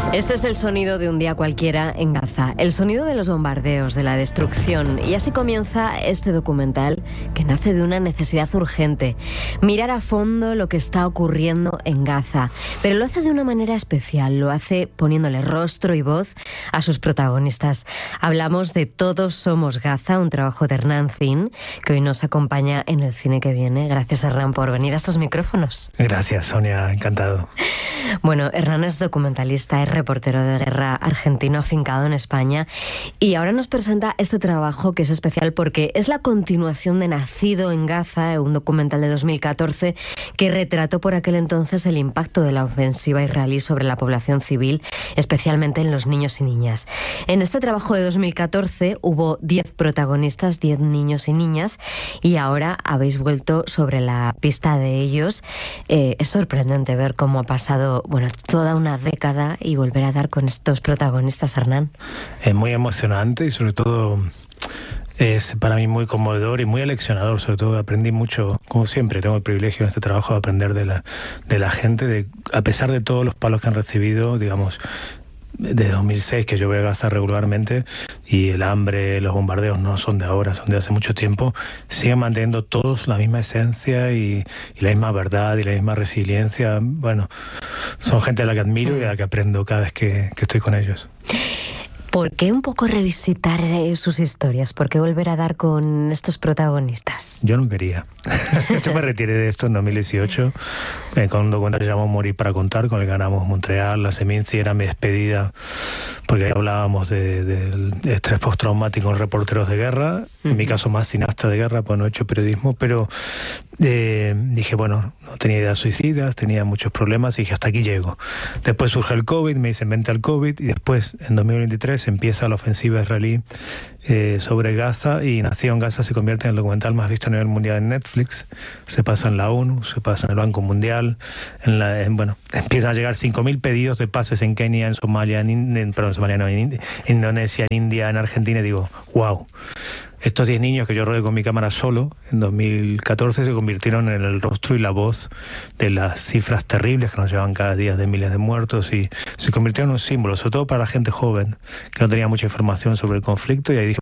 Este es el sonido de un día cualquiera en Gaza, el sonido de los bombardeos, de la destrucción. Y así comienza este documental que nace de una necesidad urgente, mirar a fondo lo que está ocurriendo en Gaza. Pero lo hace de una manera especial, lo hace poniéndole rostro y voz a sus protagonistas. Hablamos de Todos somos Gaza, un trabajo de Hernán Zin, que hoy nos acompaña en el cine que viene. Gracias, Hernán, por venir a estos micrófonos. Gracias, Sonia, encantado. Bueno, Hernán es documentalista, es reportero de guerra argentino afincado en España y ahora nos presenta este trabajo que es especial porque es la continuación de Nacido en Gaza, un documental de 2014 que retrató por aquel entonces el impacto de la ofensiva israelí sobre la población civil, especialmente en los niños y niñas. En este trabajo de 2014 hubo 10 protagonistas, 10 niños y niñas, y ahora habéis vuelto sobre la pista de ellos. Es sorprendente ver cómo ha pasado toda una década y volver a dar con estos protagonistas, Hernán. Es muy emocionante y sobre todo es para mí muy conmovedor y muy aleccionador. Sobre todo aprendí mucho, como siempre, tengo el privilegio en este trabajo de aprender de la gente, a pesar de todos los palos que han recibido, digamos, de 2006 que yo voy a Gaza regularmente, y el hambre, los bombardeos no son de ahora, son de hace mucho tiempo, siguen manteniendo todos la misma esencia y la misma verdad y la misma resiliencia. Bueno, son gente a la que admiro y a la que aprendo cada vez que estoy con ellos. ¿Por qué un poco revisitar sus historias? ¿Por qué volver a dar con estos protagonistas? Yo no quería. Yo me retiré de esto en 2018 con un documental que se llamó Morir para contar, con el que ganamos Montreal, la Seminci, era mi despedida, porque ahí hablábamos del estrés postraumático en reporteros de guerra, en mi caso más cineasta de guerra, pues no he hecho periodismo, pero dije, no tenía ideas suicidas, tenía muchos problemas y dije, hasta aquí llego. Después surge el COVID, me dicen vente al COVID, y después, en 2023, empieza la ofensiva israelí sobre Gaza, y Nacido en Gaza se convierte en el documental más visto a nivel mundial en Netflix. Se pasa en la ONU, se pasa en el Banco Mundial, empiezan a llegar 5.000 pedidos de pases en Kenia, en Somalia, en Indonesia, en India, en Argentina, y digo, wow. Estos 10 niños que yo rodé con mi cámara solo en 2014 se convirtieron en el rostro y la voz de las cifras terribles que nos llevan cada día de miles de muertos, y se convirtieron en un símbolo, sobre todo para la gente joven que no tenía mucha información sobre el conflicto, y ahí dije,